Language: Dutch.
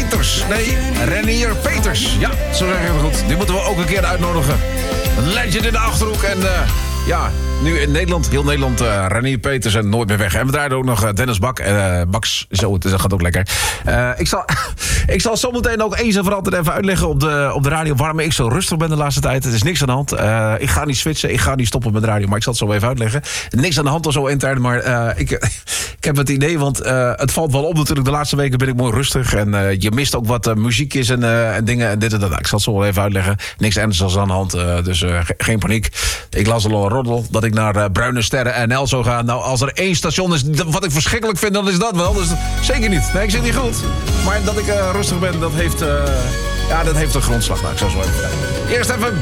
Peters. Nee, Renier Peters. Ja, zo zeg ik het goed. Die moeten we ook een keer uitnodigen. Een legend in de Achterhoek. En ja, nu in Nederland, heel Nederland, Renier Peters en Nooit meer weg. En we draaien ook nog Dennis Baks. Zo, dat gaat ook lekker. Ik zal zometeen ook eens en voor altijd even uitleggen op de radio waarom ik zo rustig ben de laatste tijd. Het is niks aan de hand. Ik ga niet switchen, ik ga niet stoppen met de radio, maar ik zal het zo even uitleggen. Niks aan de hand of zo intern, maar ik heb het idee, want het valt wel op natuurlijk. De laatste weken ben ik mooi rustig en je mist ook wat muziek is en dingen en dit en dat. Ik zal het zo wel even uitleggen. Niks ernstigs aan de hand, dus geen paniek. Ik las al een roddel dat ik naar Bruine Sterren NL zou gaan. Nou, als er één station is wat ik verschrikkelijk vind, dan is dat wel. Dus zeker niet. Nee, ik zit niet goed. Maar dat ik rustig ben, dat heeft een grondslag. Nou, ik zal zo even. Eerst even